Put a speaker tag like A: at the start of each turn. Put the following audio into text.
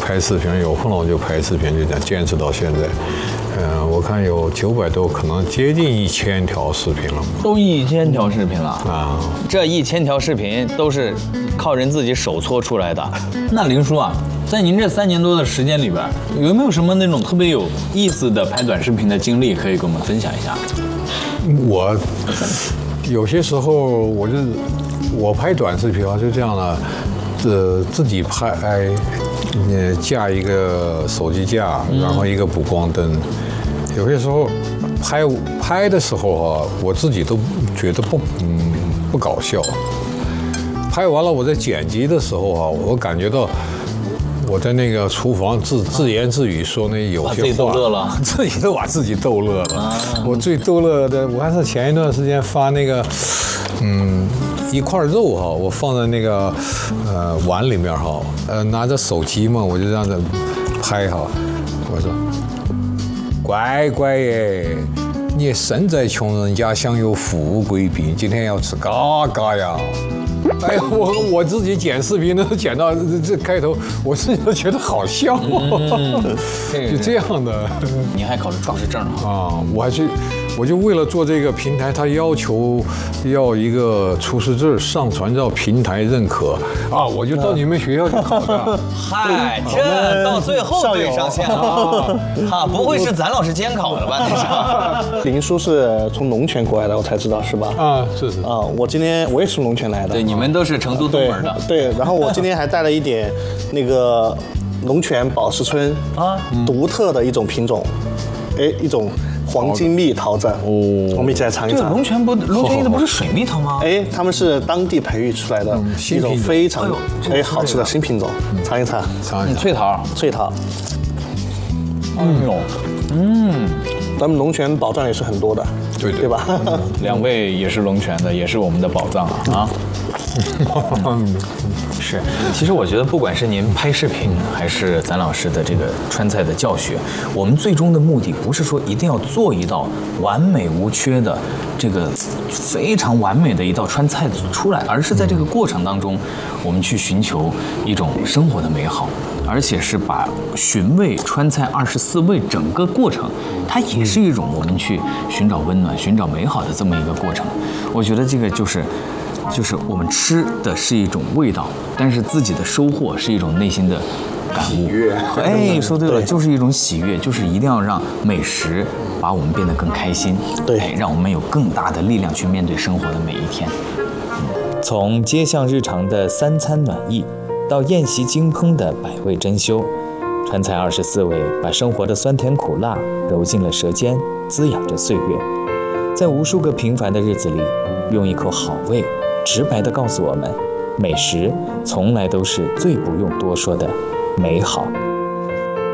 A: 拍视频，有空了我就拍视频，就这样坚持到现在。我看有900多，可能接近1000条视频了。
B: 都1000条视频了
A: 啊！
B: 这1000条视频都是靠人自己手搓出来的。那林叔啊，在您这3年多的时间里边，有没有什么那种特别有意思的拍短视频的经历可以跟我们分享一下？
A: 我有些时候我拍短视频啊，就这样的，自己拍，架一个手机架，然后一个补光灯。有些时候拍的时候啊，我自己都觉得不搞笑。拍完了，我在剪辑的时候啊，我感觉到我在那个厨房自言自语说那有些话，
B: 自己逗乐了，
A: 自己都把自己逗乐了。我最逗乐的，我还是前一段时间发那个，一块肉哈，我放在那个碗里面哈，拿着手机嘛，我就这样子拍哈，我说。乖乖耶，你身在穷人家，享有富贵病，今天要吃嘎嘎呀！哎呀，我自己剪视频都剪到这开头，我自己都觉得好笑，就这样的。
B: 你还考虑厨师证啊？
A: 我就为了做这个平台，他要求要一个厨师证上传到平台认可啊，我就到你们学校去考的。
B: 嗨，这到最后对上线了啊！不会是咱老师监考的吧？那
C: 是。林叔是从龙泉过来的，我才知道是吧？
A: 啊，是啊，
C: 我也是从龙泉来的。
B: 对，你们都是成都东门的。
C: 对，然后我今天还带了一点那个龙泉宝石村独特的一种品种，一种。黄金蜜桃子我们一起来尝一尝。
B: 这龙泉一直不是水蜜桃吗？
C: 他们是当地培育出来的一种非常好吃的新品种，尝一尝。
B: 脆桃。
C: 咱们龙泉宝藏也是很多的，对吧
B: ？2位也是龙泉的，也是我们的宝藏啊。是，其实我觉得，不管是您拍视频，还是咱老师的这个川菜的教学，我们最终的目的不是说一定要做一道完美无缺的这个非常完美的一道川菜出来，而是在这个过程当中，我们去寻求一种生活的美好，而且是把寻味川菜24味整个过程，它也是一种我们去寻找温暖、寻找美好的这么一个过程。我觉得这个就是我们吃的是一种味道，但是自己的收获是一种内心的感悟。说对了，就是一种喜悦，就是一定要让美食把我们变得更开心，让我们有更大的力量去面对生活的每一天。从街巷日常的3餐暖意，到宴席精烹的百味珍馐，川菜24味把生活的酸甜苦辣揉进了舌尖，滋养着岁月。在无数个平凡的日子里，用一口好味直白地告诉我们，美食从来都是最不用多说的美好。